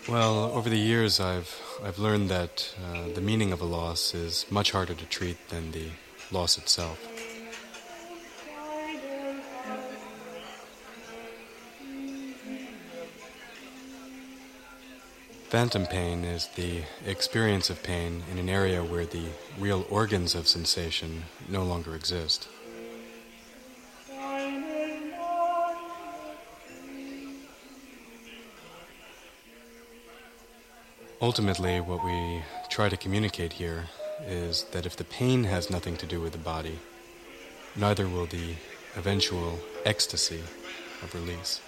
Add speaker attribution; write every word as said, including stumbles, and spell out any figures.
Speaker 1: Well, over the years, I've I've learned that uh, the meaning of a loss is much harder to treat than the loss itself. Phantom pain is the experience of pain in an area where the real organs of sensation no longer exist. Ultimately, what we try to communicate here is that if the pain has nothing to do with the body, neither will the eventual ecstasy of release.